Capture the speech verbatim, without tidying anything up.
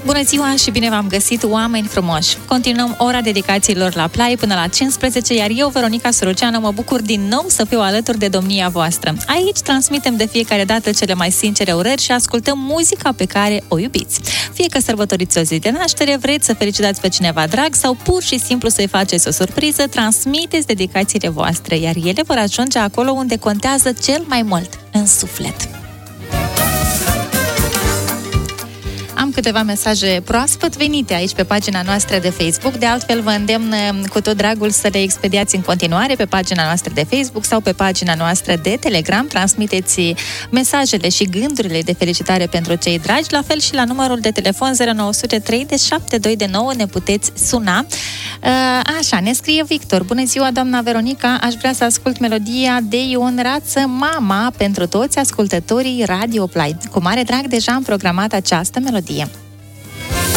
Bună ziua și bine v-am găsit, oameni frumoși! Continuăm ora dedicațiilor la Play până la cincisprezece, iar eu, Veronica Soroceanu, mă bucur din nou să fiu alături de domnia voastră. Aici transmitem de fiecare dată cele mai sincere urări și ascultăm muzica pe care o iubiți. Fie că sărbătoriți o zi de naștere, vreți să felicitați pe cineva drag sau pur și simplu să-i faceți o surpriză, transmiteți dedicațiile voastre, iar ele vor ajunge acolo unde contează cel mai mult, în suflet. Am câteva mesaje proaspăt venite aici pe pagina noastră de Facebook. De altfel, vă îndemn cu tot dragul să le expediați în continuare pe pagina noastră de Facebook sau pe pagina noastră de Telegram. Transmiteți mesajele și gândurile de felicitare pentru cei dragi, la fel și la numărul de telefon zero nouă zero trei șapte doi nouă ne puteți suna. Așa, ne scrie Victor. Bună ziua, doamna Veronica, aș vrea să ascult melodia de Ion Rață, Mama, pentru toți ascultătorii Radio Play. Cu mare drag deja am programat această melodie.